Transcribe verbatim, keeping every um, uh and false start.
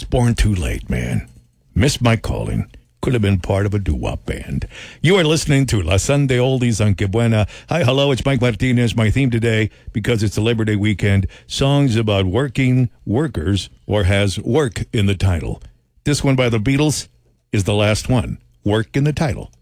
born too late, man. Missed my calling. Could have been part of a doo-wop band. You are listening to La Sunday Oldies on Que Buena. Hi, hello, it's Mike Martinez. My theme today, because it's a Labor Day weekend, songs about working workers or has work in the title. This one by the Beatles is the last one. Work in the title.